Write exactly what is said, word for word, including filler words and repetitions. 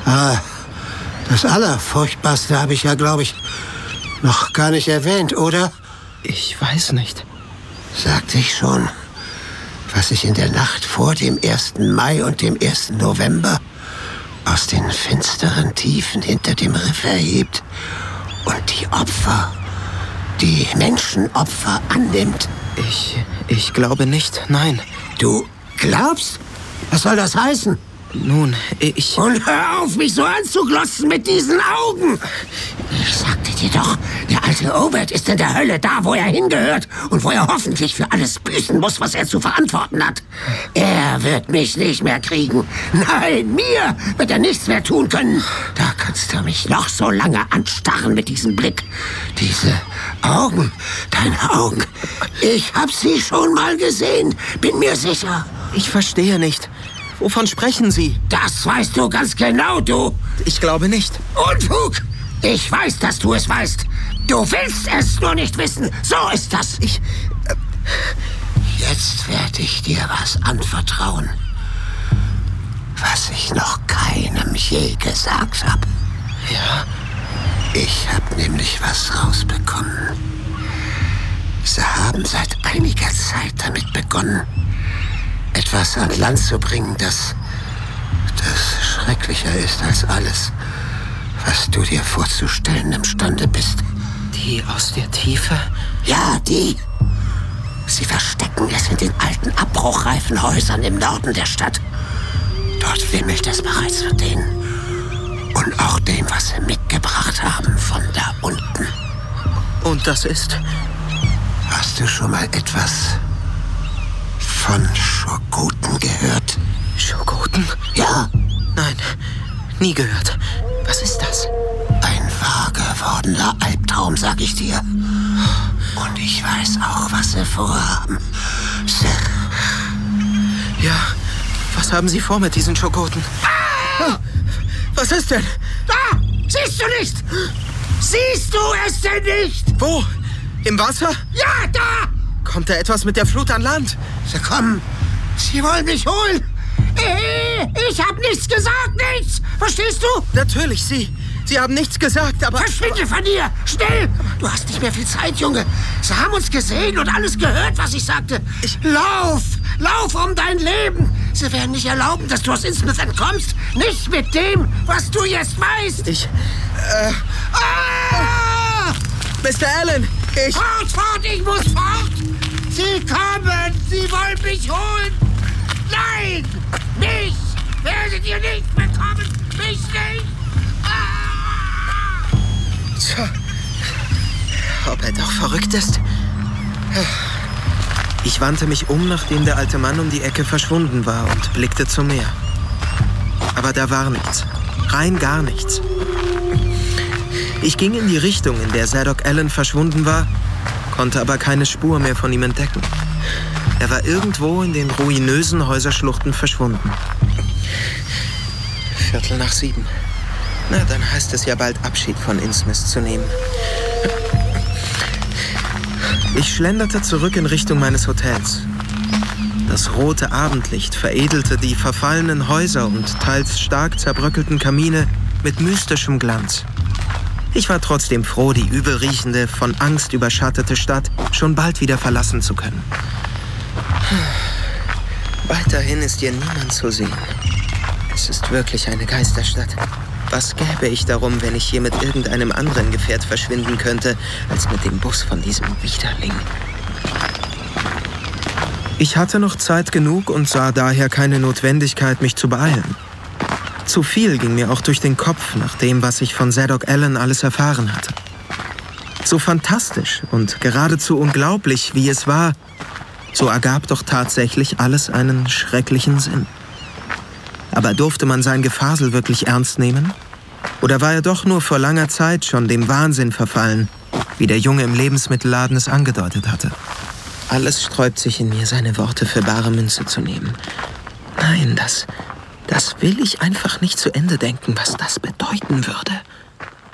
Ah, das Allerfurchtbarste habe ich ja, glaube ich, noch gar nicht erwähnt, oder? Ich weiß nicht. Sagte ich schon, was sich in der Nacht vor dem ersten Mai und dem ersten November aus den finsteren Tiefen hinter dem Riff erhebt und die Opfer, die Menschenopfer annimmt? Ich, ich glaube nicht, nein. Du glaubst? Was soll das heißen? Nun, ich... Und hör auf, mich so anzuglotzen mit diesen Augen! Ich sagte dir doch, der alte Obert ist in der Hölle da, wo er hingehört und wo er hoffentlich für alles büßen muss, was er zu verantworten hat. Er wird mich nicht mehr kriegen. Nein, mir wird er nichts mehr tun können. Da kannst du mich noch so lange anstarren mit diesem Blick. Diese Augen, deine Augen. Ich hab sie schon mal gesehen, bin mir sicher. Ich verstehe nicht. Wovon sprechen Sie? Das weißt du ganz genau, du. Ich glaube nicht. Unfug! Ich weiß, dass du es weißt. Du willst es nur nicht wissen. So ist das. Ich... Äh Jetzt werde ich dir was anvertrauen, was ich noch keinem je gesagt habe. Ja? Ich habe nämlich was rausbekommen. Sie haben seit einiger Zeit damit begonnen, etwas an Land zu bringen, das, das schrecklicher ist als alles, was du dir vorzustellen imstande bist. Die aus der Tiefe? Ja, die. Sie verstecken es in den alten abbruchreifen Häusern im Norden der Stadt. Dort wimmelt es bereits von denen. Und auch dem, was sie mitgebracht haben von da unten. Und das ist? Hast du schon mal etwas von Schogoten gehört? Schogoten? Ja. Nein, nie gehört. Was ist das? Ein wahr gewordener Albtraum, sag ich dir. Und ich weiß auch, was sie vorhaben. Sie... Ja, was haben Sie vor mit diesen Schogoten? Ah! Was ist denn? Da! Siehst du nicht? Siehst du es denn nicht? Wo? Im Wasser? Ja, da! Kommt da etwas mit der Flut an Land? Sie kommen. Sie wollen mich holen. Ich hab nichts gesagt, nichts. Verstehst du? Natürlich, Sie. Sie haben nichts gesagt, aber... Verschwinde von hier! Schnell! Du hast nicht mehr viel Zeit, Junge. Sie haben uns gesehen und alles gehört, was ich sagte. Ich... Lauf! Lauf um dein Leben! Sie werden nicht erlauben, dass du aus Innsmouth entkommst. Nicht mit dem, was du jetzt weißt. Ich... Äh... Ah! Mister Allen, ich... Fort, fort! Ich muss fort! Sie kommen! Sie wollen mich holen! Nein! Mich werdet ihr nicht bekommen! Mich nicht! Tja, ob er doch verrückt ist? Ich wandte mich um, nachdem der alte Mann um die Ecke verschwunden war und blickte zum Meer. Aber da war nichts. Rein gar nichts. Ich ging in die Richtung, in der Zadok Allen verschwunden war, konnte aber keine Spur mehr von ihm entdecken. Er war irgendwo in den ruinösen Häuserschluchten verschwunden. Viertel nach sieben. Na, dann heißt es ja bald Abschied von Innsmouth zu nehmen. Ich schlenderte zurück in Richtung meines Hotels. Das rote Abendlicht veredelte die verfallenen Häuser und teils stark zerbröckelten Kamine mit mystischem Glanz. Ich war trotzdem froh, die übelriechende, von Angst überschattete Stadt schon bald wieder verlassen zu können. Weiterhin ist hier niemand zu sehen. Es ist wirklich eine Geisterstadt. Was gäbe ich darum, wenn ich hier mit irgendeinem anderen Gefährt verschwinden könnte, als mit dem Bus von diesem Widerling? Ich hatte noch Zeit genug und sah daher keine Notwendigkeit, mich zu beeilen. Zu viel ging mir auch durch den Kopf, nach dem, was ich von Zadok Allen alles erfahren hatte. So fantastisch und geradezu unglaublich, wie es war, so ergab doch tatsächlich alles einen schrecklichen Sinn. Aber durfte man sein Gefasel wirklich ernst nehmen? Oder war er doch nur vor langer Zeit schon dem Wahnsinn verfallen, wie der Junge im Lebensmittelladen es angedeutet hatte? Alles sträubt sich in mir, seine Worte für bare Münze zu nehmen. Nein, das, das will ich einfach nicht zu Ende denken, was das bedeuten würde.